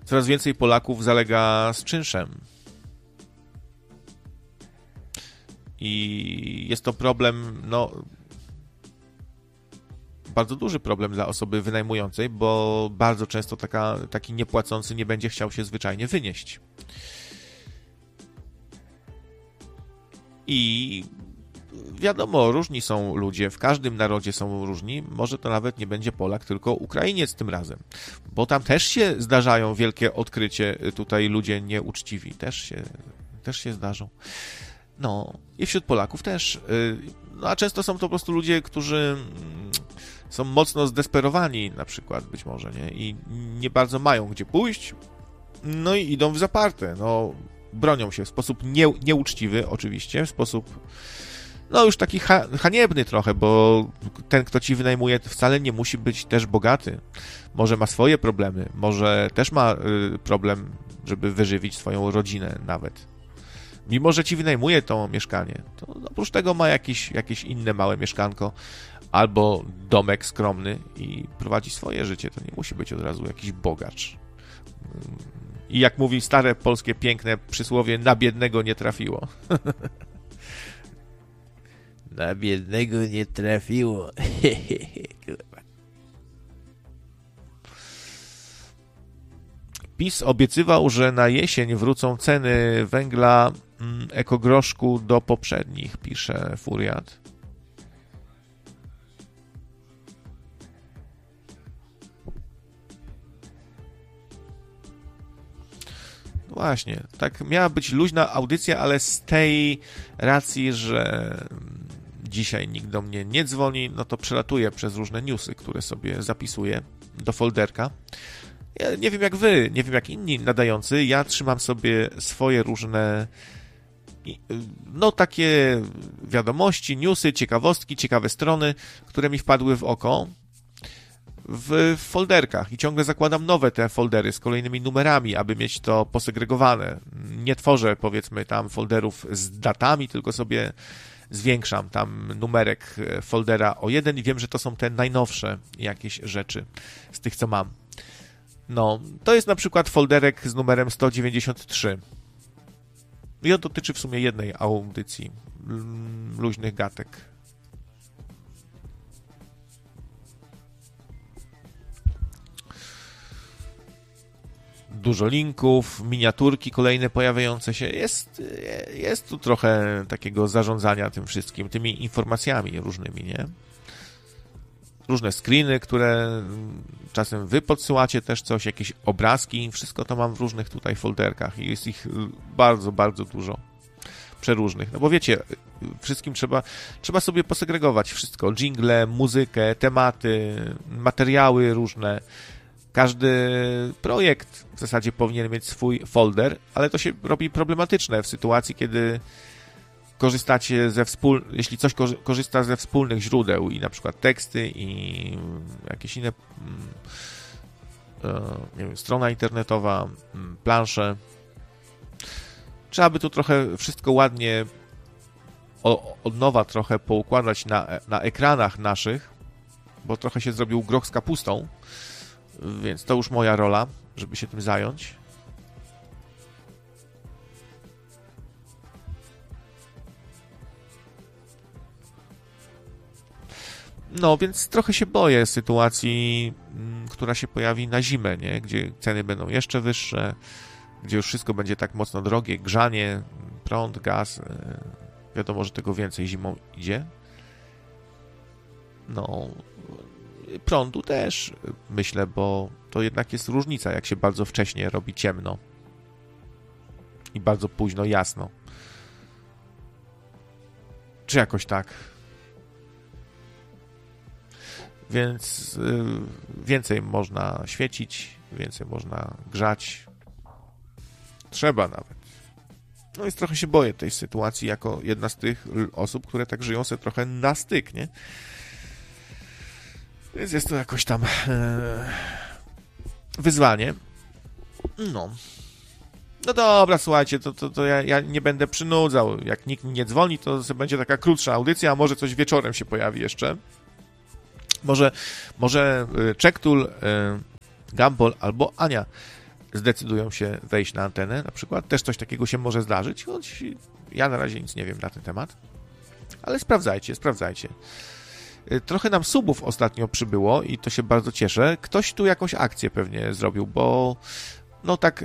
coraz więcej Polaków zalega z czynszem. I jest to problem, bardzo duży problem dla osoby wynajmującej, bo bardzo często taki niepłacący nie będzie chciał się zwyczajnie wynieść. I wiadomo, różni są ludzie, w każdym narodzie są różni, może to nawet nie będzie Polak, tylko Ukrainiec tym razem, bo tam też się zdarzają wielkie odkrycie, tutaj ludzie nieuczciwi, też się zdarzą. I wśród Polaków też, a często są to po prostu ludzie, którzy są mocno zdesperowani na przykład, być może, nie? I nie bardzo mają gdzie pójść, i idą w zaparte, bronią się w sposób nieuczciwy oczywiście, w sposób już taki haniebny trochę, bo ten, kto ci wynajmuje, wcale nie musi być też bogaty. Może ma swoje problemy, może też ma problem, żeby wyżywić swoją rodzinę nawet. Mimo że ci wynajmuje to mieszkanie, to oprócz tego ma jakieś inne małe mieszkanko albo domek skromny i prowadzi swoje życie. To nie musi być od razu jakiś bogacz. I jak mówi stare polskie piękne przysłowie, na biednego nie trafiło. Na biednego nie trafiło. PiS obiecywał, że na jesień wrócą ceny węgla ekogroszku do poprzednich, pisze Furiat. Właśnie, tak miała być luźna audycja, ale z tej racji, że dzisiaj nikt do mnie nie dzwoni, to przelatuję przez różne newsy, które sobie zapisuję do folderka. Ja nie wiem jak wy, nie wiem jak inni nadający, ja trzymam sobie swoje różne takie wiadomości, newsy, ciekawostki, ciekawe strony, które mi wpadły w oko w folderkach i ciągle zakładam nowe te foldery z kolejnymi numerami, aby mieć to posegregowane. Nie tworzę, powiedzmy, tam folderów z datami, tylko sobie zwiększam tam numerek foldera o jeden i wiem, że to są te najnowsze jakieś rzeczy z tych, co mam. To jest na przykład folderek z numerem 193. I on dotyczy w sumie jednej audycji luźnych gatek. Dużo linków, miniaturki kolejne pojawiające się. Jest tu trochę takiego zarządzania tym wszystkim, tymi informacjami różnymi, nie? Różne screeny, które czasem wy podsyłacie też coś, jakieś obrazki, wszystko to mam w różnych tutaj folderkach i jest ich bardzo, bardzo dużo. Przeróżnych. Bo wiecie, wszystkim trzeba sobie posegregować wszystko. Dżingle, muzykę, tematy, materiały różne. Każdy projekt w zasadzie powinien mieć swój folder, ale to się robi problematyczne w sytuacji, kiedy korzystacie jeśli coś korzysta ze wspólnych źródeł i na przykład teksty i jakieś inne nie wiem, strona internetowa, plansze. Trzeba by tu trochę wszystko ładnie od nowa trochę poukładać na ekranach naszych, bo trochę się zrobił groch z kapustą, więc to już moja rola, żeby się tym zająć. Więc trochę się boję sytuacji, która się pojawi na zimę, nie? Gdzie ceny będą jeszcze wyższe, gdzie już wszystko będzie tak mocno drogie, grzanie, prąd, gaz. Wiadomo, że tego więcej zimą idzie. Prądu też, myślę, bo to jednak jest różnica, jak się bardzo wcześnie robi ciemno i bardzo późno jasno. Czy jakoś tak. Więc więcej można świecić, więcej można grzać. Trzeba nawet. Więc trochę się boję tej sytuacji jako jedna z tych osób, które tak żyją sobie trochę na styk, nie? Więc jest to jakoś tam wyzwanie. No dobra, słuchajcie, to ja nie będę przynudzał. Jak nikt mi nie dzwoni, to będzie taka krótsza audycja, a może coś wieczorem się pojawi jeszcze. Może Czektul, Gumball albo Ania zdecydują się wejść na antenę na przykład. Też coś takiego się może zdarzyć, choć ja na razie nic nie wiem na ten temat. Ale sprawdzajcie. Trochę nam subów ostatnio przybyło i to się bardzo cieszę. Ktoś tu jakąś akcję pewnie zrobił, bo no tak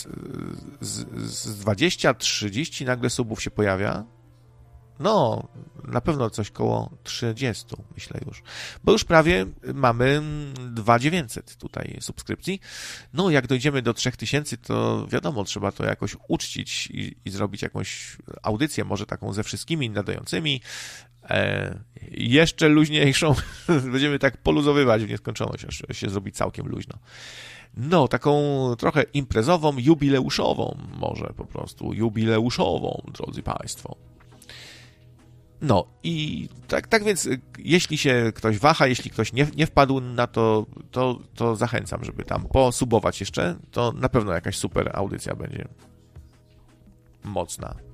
z 20-30 nagle subów się pojawia. No, na pewno coś koło 30, myślę już. Bo już prawie mamy 2900 tutaj subskrypcji. No, jak dojdziemy do 3000, to wiadomo, trzeba to jakoś uczcić i zrobić jakąś audycję, może taką ze wszystkimi nadającymi. Jeszcze luźniejszą. Będziemy tak poluzowywać w nieskończoność, aż się zrobi całkiem luźno. No, taką trochę imprezową, jubileuszową, może po prostu jubileuszową, drodzy Państwo. No i tak więc, jeśli się ktoś waha, jeśli ktoś nie wpadł na to zachęcam, żeby tam posubować jeszcze, to na pewno jakaś super audycja będzie mocna.